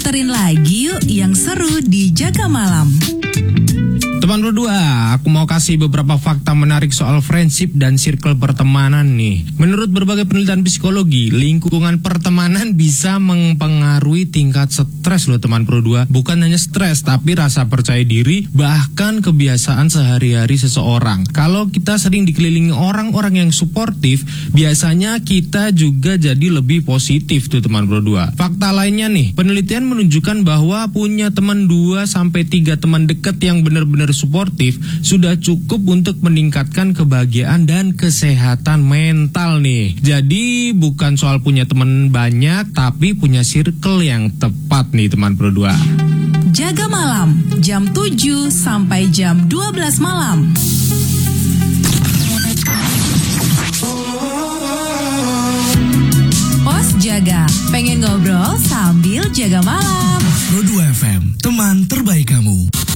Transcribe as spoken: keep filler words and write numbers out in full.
puterin lagi yuk yang seru di Jaga Malam. Teman berdua, aku mau kasih beberapa fakta menarik soal friendship dan circle pertemanan nih. Menurut berbagai penelitian psikologi, lingkungan pertemanan bisa mempengaruhi tingkat stres loh teman berdua. Bukan hanya stres, tapi rasa percaya diri, bahkan kebiasaan sehari-hari seseorang. Kalau kita sering dikelilingi orang-orang yang suportif, biasanya kita juga jadi lebih positif tuh teman berdua. Fakta lainnya nih, penelitian menunjukkan bahwa punya teman dua sampai tiga teman dekat yang benar-benar suportif sudah cukup untuk meningkatkan kebahagiaan dan kesehatan mental nih. Jadi bukan soal punya teman banyak, tapi punya circle yang tepat nih teman berdua. Jaga Malam, jam tujuh sampai jam dua belas malam. Pos Jaga, pengen ngobrol sambil jaga malam. Pro dua F M, teman terbaik kamu.